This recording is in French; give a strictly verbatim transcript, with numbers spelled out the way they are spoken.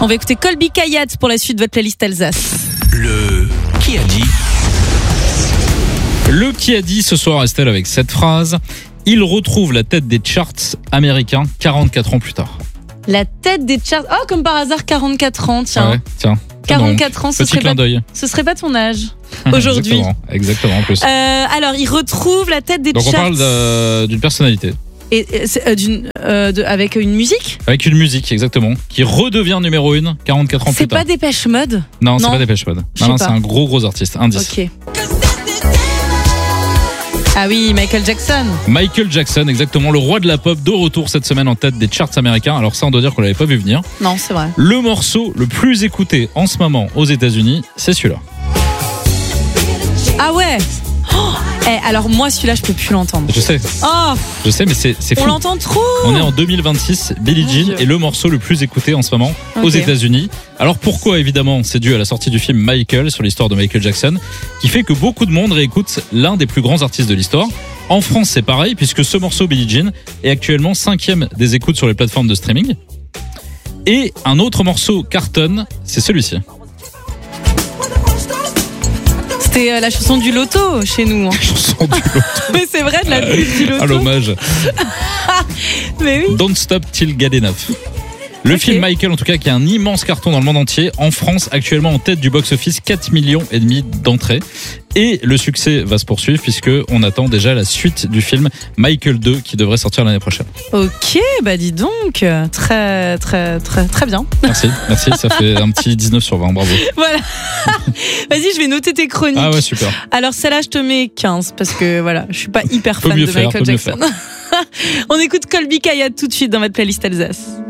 On va écouter Colby Kayat pour la suite de votre playlist Alsace. Le qui a dit Le qui a dit ce soir, Estelle, avec cette phrase. Il retrouve la tête des charts américains quarante-quatre ans plus tard. La tête des charts. Oh, comme par hasard, quarante-quatre ans, tiens. Ouais, tiens. quarante-quatre ans, ce Petit serait, clin pas, d'œil. ce serait pas ton âge aujourd'hui. Exactement, exactement en plus. Euh, alors, il retrouve la tête des Donc charts. on parle de- d'une personnalité. Et, et, c'est, euh, d'une, euh, de, avec une musique. Avec une musique, exactement, qui redevient numéro une quarante-quatre ans C'est plus tard. pas Dépêche Mode. Non, c'est Non. pas Dépêche Mode. Je sais Non, non, c'est pas. un gros gros artiste. Indice. Ok. Ah oui, Michael Jackson. Michael Jackson, exactement, le roi de la pop, de retour cette semaine en tête des charts américains. Alors ça, on doit dire qu'on l'avait pas vu venir. Non, c'est vrai. Le morceau le plus écouté en ce moment aux États-Unis, c'est celui-là. Ah ouais. Oh, eh, alors moi, celui-là, je peux plus l'entendre. Je sais, Oh, je sais, mais c'est c'est on fou. l'entend trop. On est en deux mille vingt-six, Billie Mon Jean Dieu. est le morceau le plus écouté en ce moment aux Ok. États-Unis. Alors pourquoi? Évidemment, c'est dû à la sortie du film Michael sur l'histoire de Michael Jackson, qui fait que beaucoup de monde réécoute l'un des plus grands artistes de l'histoire. En France, c'est pareil, puisque ce morceau Billie Jean est actuellement cinquième des écoutes sur les plateformes de streaming. Et un autre morceau cartonne, c'est celui-ci. C'était euh, la chanson du loto chez nous. hein. Chanson du lot. Mais c'est vrai, de la pub du loto. À l'hommage. Mais oui. Don't Stop Till Get Enough. Le Ok. film Michael, en tout cas, qui a un immense carton dans le monde entier. En France, actuellement en tête du box-office, quatre millions et demi d'entrées. Et le succès va se poursuivre puisque on attend déjà la suite du film Michael deux qui devrait sortir l'année prochaine. Ok, bah dis donc, très très très très bien. Merci, merci, ça fait un petit dix-neuf sur vingt, bravo. Voilà. Vas-y, je vais noter tes chroniques. Ah ouais, super. Alors celle-là, je te mets quinze parce que voilà, je suis pas hyper Peut fan mieux de faire, Michael peut mieux Jackson. On écoute Colby Kayat tout de suite dans votre playlist Alsace.